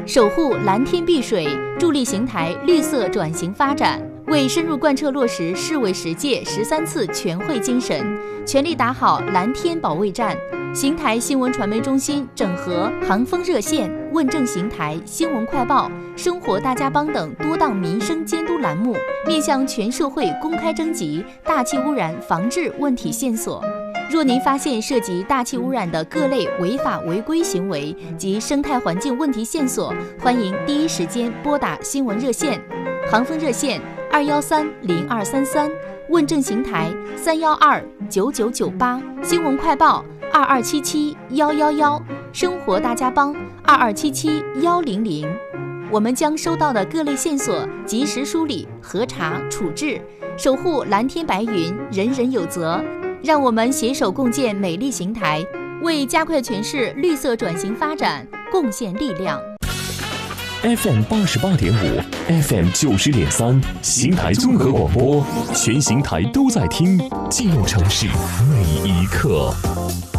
守护蓝天碧水，助力邢台绿色转型发展。为深入贯彻落实市委10届13次全会精神，全力打好蓝天保卫战，邢台新闻传媒中心整合航风热线、问政邢台、新闻快报、生活大家帮等多档民生监督栏目，面向全社会公开征集大气污染防治问题线索。若您发现涉及大气污染的各类违法违规行为及生态环境问题线索，欢迎第一时间拨打新闻热线，航风热线2130233，问政邢台3129998，新闻快报2277111，生活大家帮2277100。我们将收到的各类线索及时梳理、核查、处置，守护蓝天白云，人人有责。让我们携手共建美丽邢台，为加快全市绿色转型发展贡献力量。 FM 88.5 ，FM 90.3，邢台综合广播，全邢台都在听，记录城市每一刻。